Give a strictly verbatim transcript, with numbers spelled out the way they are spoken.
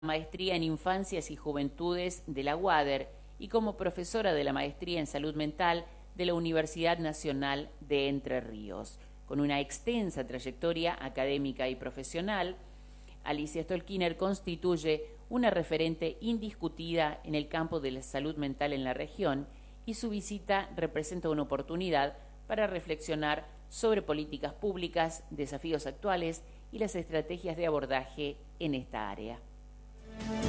Maestría en Infancias y Juventudes de la UADER y como profesora de la Maestría en Salud Mental de la Universidad Nacional de Entre Ríos. Con una extensa trayectoria académica y profesional, Alicia Stolkiner constituye una referente indiscutida en el campo de la salud mental en la región y su visita representa una oportunidad para reflexionar sobre políticas públicas, desafíos actuales y las estrategias de abordaje en esta área.